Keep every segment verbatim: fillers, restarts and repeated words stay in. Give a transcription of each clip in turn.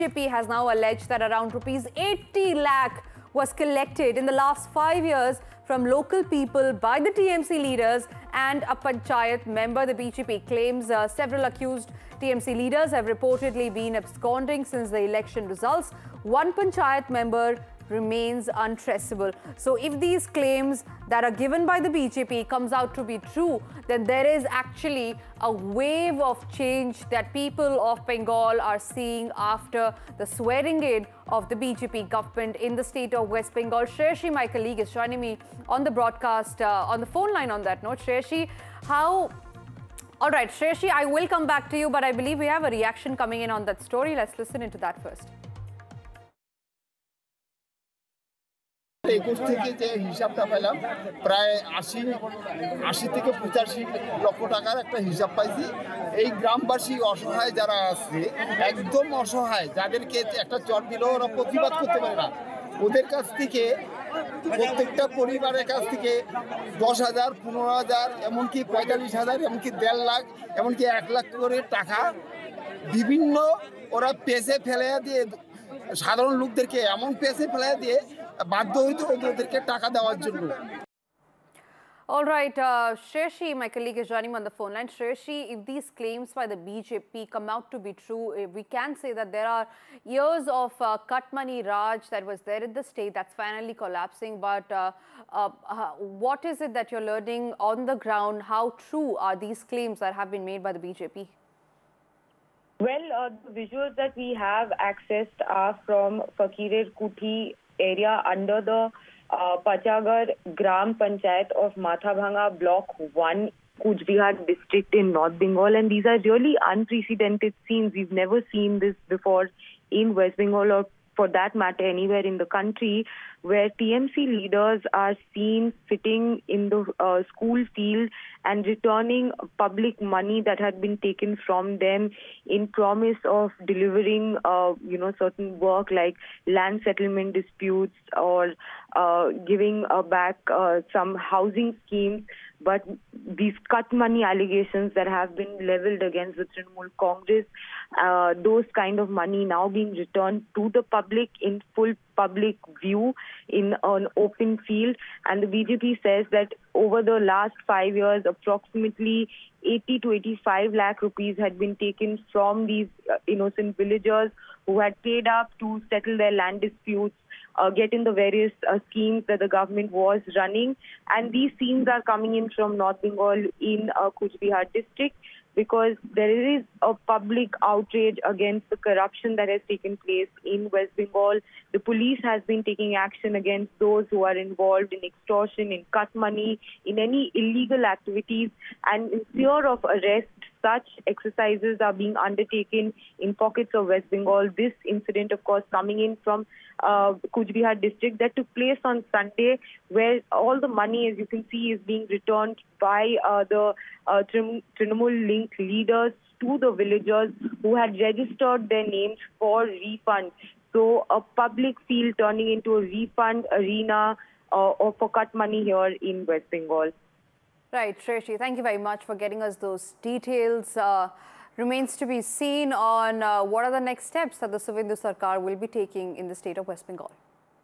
B J P has now alleged that around rupees eighty lakh was collected in the last five years from local people by the T M C leaders and a panchayat member. The B J P claims uh, several accused T M C leaders have reportedly been absconding since the election results. One panchayat member remains untraceable. So if these claims that are given by the B J P comes out to be true, then there is actually a wave of change that people of Bengal are seeing after the swearing in of the B J P government in the state of West Bengal. Shreyashi, my colleague, is joining me on the broadcast, uh, on the phone line on that note. Shreyashi, how... All right, Shreyashi, I will come back to you, but I believe we have a reaction coming in on that story. Let's listen into that first. একুশ থেকে যে হিসাবটা পেলাম প্রায় আশি আশি থেকে পঁচাশি লক্ষ টাকার একটা হিসাব পাইছি। এই গ্রামবাসী অসহায় যারা আছে একদম অসহায়, যাদেরকে একটা চট দিলেও ওরা প্রতিবাদ করতে পারে না, ওদের কাছ থেকে প্রত্যেকটা পরিবারের কাছ থেকে দশ হাজার পনেরো হাজার এমনকি পঁয়তাল্লিশ হাজার এমনকি দেড় লাখ এমনকি এক লাখ করে টাকা বিভিন্ন ওরা পেছে ফেলে দিয়ে সাধারণ লোকদেরকে এমন পেছে ফেলে দিয়ে All right, uh, Shreyashi, my colleague, is joining me on the phone line. Shreyashi, if these claims by the B J P come out to be true, we can say that there are years of uh, cut money Raj that was there in the state that's finally collapsing. But uh, uh, uh, what is it that you're learning on the ground? How true are these claims that have been made by the B J P? Well, uh, the visuals that we have accessed are from Fakirer Kuthi area under the uh, Pachagar Gram Panchayat of Mathabhanga Block one, Cooch Behar district in North Bengal. And these are really unprecedented scenes. We've never seen this before in West Bengal, or for that matter anywhere in the country, where T M C leaders are seen sitting in the uh, school field and returning public money that had been taken from them in promise of delivering, uh, you know, certain work like land settlement disputes or uh, giving uh, back uh, some housing schemes. But these cut money allegations that have been leveled against the Trinamool Congress, uh, those kind of money now being returned to the public in full public view in an open field. And the B J P says that over the last five years, approximately eighty to eighty-five lakh rupees had been taken from these uh, innocent villagers who had paid up to settle their land disputes, uh, get in the various uh, schemes that the government was running. And these scenes are coming in from North Bengal in uh, Cooch Behar district, because there is a public outrage against the corruption that has taken place in West Bengal. The police has been taking action against those who are involved in extortion, in cut money, in any illegal activities, and in fear of arrest, such exercises are being undertaken in pockets of West Bengal. This incident, of course, coming in from uh, Cooch Behar district that took place on Sunday, where all the money, as you can see, is being returned by uh, the uh, Trinamool linked leaders to the villagers who had registered their names for refund. So a public field turning into a refund arena uh, or for cut money here in West Bengal. Right, Shreyashi, thank you very much for getting us those details. Uh, remains to be seen on uh, what are the next steps that the Suvendu Sarkar will be taking in the state of West Bengal.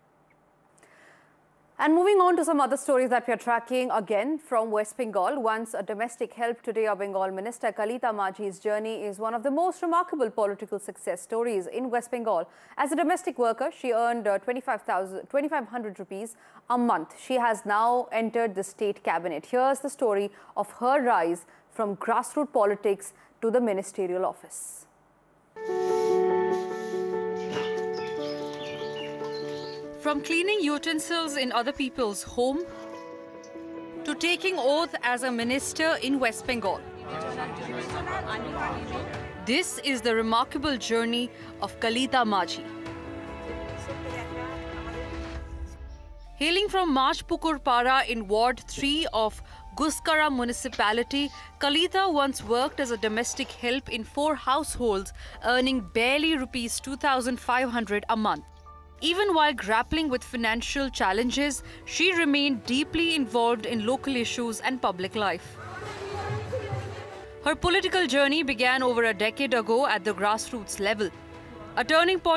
And moving on to some other stories that we are tracking again from West Bengal. Once a domestic help, today a Bengal minister, Kalita Majhi's journey is one of the most remarkable political success stories in West Bengal. As a domestic worker, she earned uh, twenty-five hundred rupees a month. She has now entered the state cabinet. Here's the story of her rise from grassroots politics to the ministerial office. From cleaning utensils in other people's home to taking oath as a minister in West Bengal. This is the remarkable journey of Kalita Majhi. Hailing from Majpukur Para in Ward three of Guskara municipality, Kalita once worked as a domestic help in four households, earning barely rupees two thousand five hundred a month. Even while grappling with financial challenges, she remained deeply involved in local issues and public life. Her political journey began over a decade ago at the grassroots level. A turning point